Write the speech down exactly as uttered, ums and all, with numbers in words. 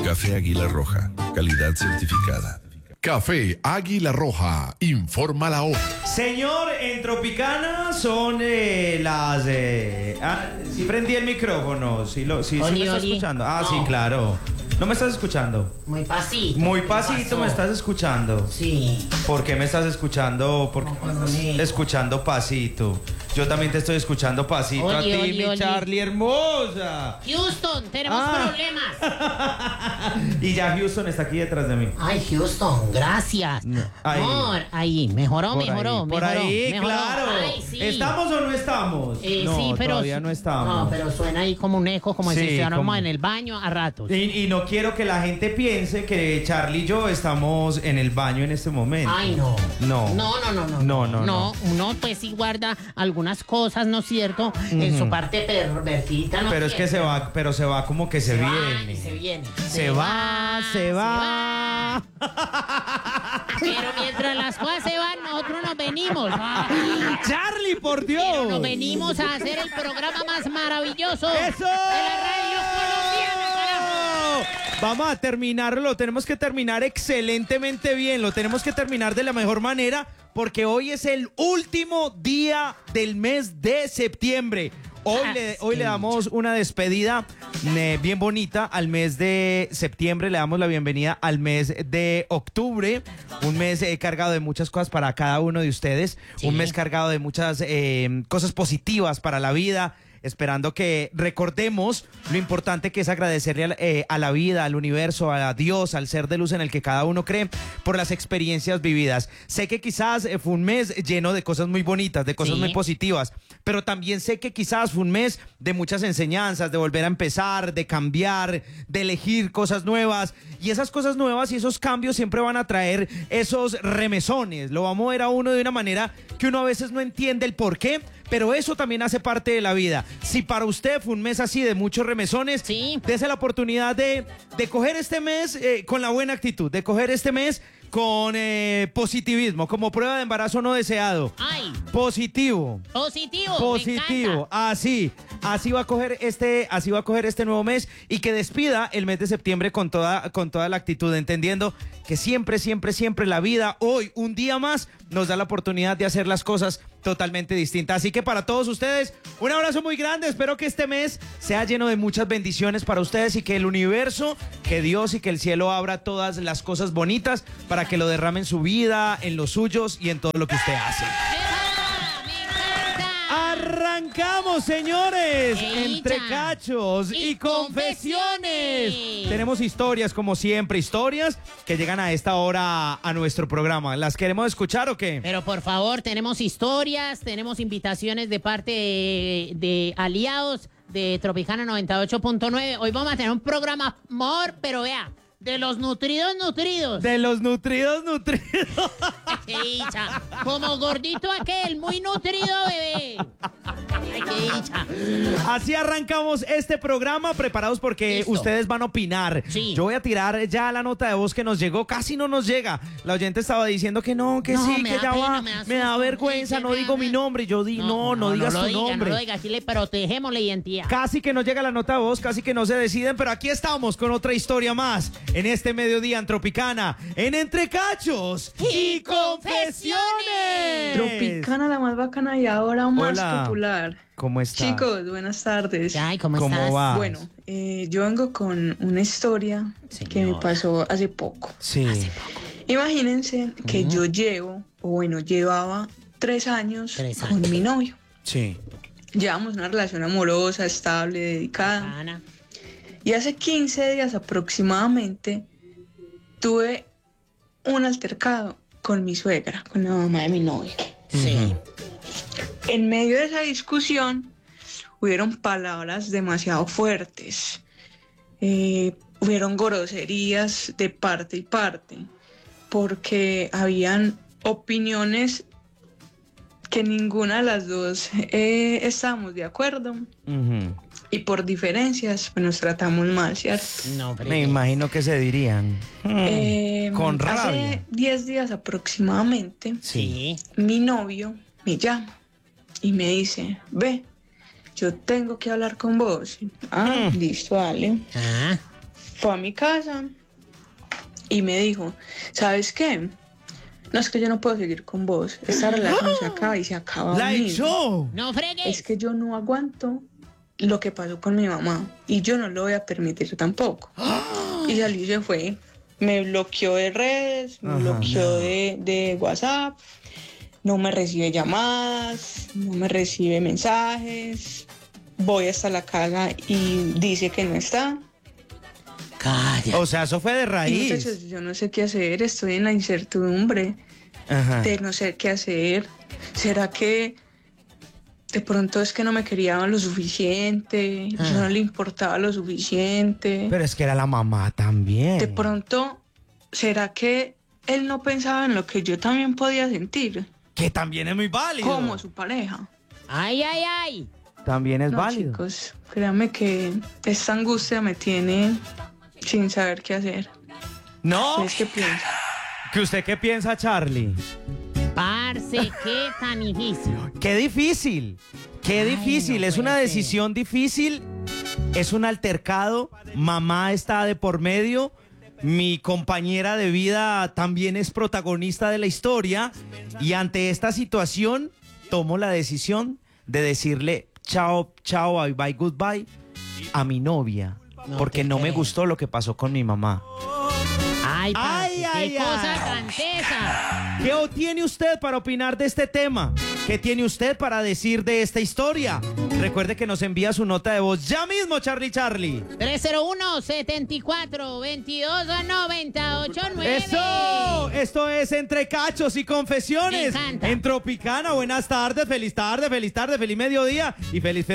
Café Águila Roja, calidad certificada. Café Águila Roja, informa la hora. Señor, en Tropicana son eh, las... Eh, ah, sí prendí el micrófono, sí, lo, sí, sí me estás escuchando. Ah, no. Sí, claro. ¿No me estás escuchando? Muy pasito. Muy pasito me estás escuchando. Sí. ¿Por qué me estás escuchando? ¿Por qué me estás escuchando pasito? Yo también te estoy escuchando pasito Oli, a ti, oli, mi oli. Charlie hermosa. Houston, tenemos Ah. problemas. Y ya Houston está aquí detrás de mí. Ay, Houston, gracias. No, ahí. Amor, ahí, mejoró, Por mejoró, ahí, por mejoró. ahí, mejoró. claro. Ay, sí. ¿Estamos o no estamos? Eh, no, sí, pero todavía no estamos. No, pero suena ahí como un eco, como Sí, si estuviéramos como- en el baño a ratos. Y, y no quiero que la gente piense que Charlie y yo estamos en el baño en este momento. Ay, no. No. No, no, no, no. No, no, No, uno pues sí guarda algunas cosas, ¿no es cierto? En su parte pervertida, ¿no? Pero es que se va, pero se va como que se, Se va viene. y se viene. Se va, se va. Pero mientras las cosas se van, nosotros nos venimos. Ay, Charlie, por Dios. pero nos venimos a hacer el programa más maravilloso ¡Eso! de la radio colombiana, carajo. Vamos a terminarlo, lo tenemos que terminar excelentemente bien, lo tenemos que terminar de la mejor manera porque hoy es el último día del mes de septiembre. Hoy, Ah, le, hoy sí. le damos una despedida eh, bien bonita al mes de septiembre, le damos la bienvenida al mes de octubre, un mes eh, cargado de muchas cosas para cada uno de ustedes, Sí. un mes cargado de muchas eh, cosas positivas para la vida. Esperando que recordemos lo importante que es agradecerle a, la- eh, a la vida, al universo, a Dios, al ser de luz en el que cada uno cree por las experiencias vividas. Sé que quizás eh, fue un mes lleno de cosas muy bonitas, de cosas Sí. muy positivas, pero también sé que quizás fue un mes de muchas enseñanzas, de volver a empezar, de cambiar, de elegir cosas nuevas. Y esas cosas nuevas y esos cambios siempre van a traer esos remesones. Lo vamos a ver a uno de una manera que uno a veces no entiende el por qué, pero eso también hace parte de la vida. Si para usted fue un mes así de muchos remesones, Sí. dése la oportunidad de, de coger este mes eh, con la buena actitud, de coger este mes con eh, positivismo, como prueba de embarazo no deseado. Ay, Positivo. positivo. me Positivo, encanta. así, así va a coger este, así va a coger este nuevo mes y que despida el mes de septiembre con toda, con toda la actitud, entendiendo que siempre, siempre, siempre la vida, hoy, un día más, nos da la oportunidad de hacer las cosas totalmente distintas. Así que para todos ustedes, un abrazo muy grande. Espero que este mes sea lleno de muchas bendiciones para ustedes y que el universo, que Dios y que el cielo abra todas las cosas bonitas para que lo derrame en su vida, en los suyos y en todo lo que usted hace. ¡Epa! ¡Me encanta! Arrancamos, señores, Eita. entre cachos y, Y confesiones. confesiones. Tenemos historias, como siempre, historias que llegan a esta hora a nuestro programa. ¿Las queremos escuchar o qué? Pero por favor, tenemos historias, tenemos invitaciones de parte de, de aliados de Tropicana noventa y ocho punto nueve. Hoy vamos a tener un programa, amor, pero vea, de los nutridos nutridos. De los nutridos, nutridos. ¡Qué dicha! Como gordito aquel, muy nutrido, bebé. ¡Ay, qué dicha! Así arrancamos este programa, preparados porque Listo. ustedes van a opinar. Sí. Yo voy a tirar ya la nota de voz que nos llegó, casi no nos llega. La oyente estaba diciendo que no, que No, sí, me que da ya pena, va. me da Me da susto, vergüenza, sí, no me digo da- mi nombre. Yo di, no, no, digas lo tu diga, nombre. No lo diga, aquí le protegemos la identidad. Casi que no llega la nota de voz, casi que no se deciden, pero aquí estamos con otra historia más en este mediodía en Tropicana, en Entre Cachos y Confesiones. Tropicana, la más bacana y ahora más Hola. popular. ¿Cómo está? Chicos, buenas tardes. Ay, ¿cómo, ¿Cómo estás? va? Bueno, eh, yo vengo con una historia que me Señora. pasó hace poco. Sí. Imagínense que yo llevo, o bueno, llevaba tres años Tres con años. mi novio. Sí. Llevamos una relación amorosa, estable, dedicada. Ana. Y hace quince días aproximadamente tuve un altercado con mi suegra, con la mamá de mi novio. Sí. En medio de esa discusión hubieron palabras demasiado fuertes, eh, hubieron groserías de parte y parte, porque habían opiniones que ninguna de las dos eh, estábamos de acuerdo Ujú. y por diferencias pues, nos tratamos mal, ¿cierto? No, pero Me imagino que se dirían. Hmm, Eh, con rabia. Hace diez días aproximadamente Sí. mi novio me llama y me dice, ve, yo tengo que hablar con vos. Ah, Mm. listo, dale. Ah. fue a mi casa y me dijo, ¿sabes qué? No, es que yo no puedo seguir con vos. Esta relación se acaba y se acaba. ¡La hoy mismo. echó! No fregues. Es que yo no aguanto lo que pasó con mi mamá y yo no lo voy a permitir tampoco. Y salió y se fue. Me bloqueó de redes, me Ajá, bloqueó no. de, de WhatsApp, no me recibe llamadas, no me recibe mensajes. Voy hasta la casa y dice que no está. Calla. O sea, eso fue de Y raíz. muchachos, yo no sé qué hacer, estoy en la incertidumbre Ajá. de no sé qué hacer. ¿Será que de pronto es que no me quería lo suficiente? Ah. Yo no le importaba lo suficiente. Pero es que era la mamá también. De pronto, ¿será que él no pensaba en lo que yo también podía sentir Que también es muy válido. como su pareja? Ay, ay, ay. También es No, válido. chicos, créanme que esta angustia me tiene sin saber qué hacer. No. ¿Ustedes qué piensan? ¿Que usted qué piensa, Charlie? Parce, qué tan difícil. Qué difícil. Qué Ay, difícil. no Es puede una ser. decisión difícil. Es un altercado. Mamá está de por medio. Mi compañera de vida también es protagonista de la historia. Y ante esta situación, tomo la decisión de decirle chao, chao, bye, bye, goodbye a mi novia. No porque te no me creo. gustó lo que pasó con mi mamá. Ay, parce, Ay, qué ay, cosa ay. tan tesa. ¿Qué o- tiene usted para opinar de este tema? ¿Qué tiene usted para decir de esta historia? Recuerde que nos envía su nota de voz ya mismo, Charlie Charlie. tres cero uno, setenta y cuatro, veintidós, noventa, ochenta y nueve. ¡Eso! Esto es Entre Cachos y Confesiones. Me encanta. En Tropicana. Buenas tardes, feliz tarde, feliz tarde, feliz mediodía y feliz